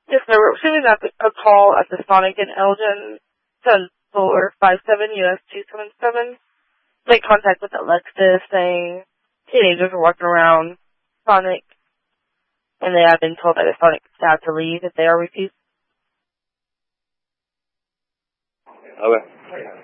Yes, sir. We're receiving a call at the Sonic in Elgin, 10-457 US 277. Make contact with Alexis saying teenagers are walking around Sonic, and they have been told by the Sonic staff to leave if they are refused. Okay.